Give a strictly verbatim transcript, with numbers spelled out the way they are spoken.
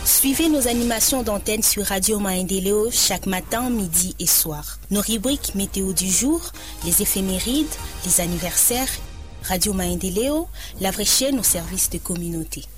Suivez nos animations d'antenne sur Radio Maendeleo chaque matin, midi et soir. Nos rubriques météo du jour, les éphémérides, les anniversaires, Radio Maendeleo, la vraie chaîne au service de communauté.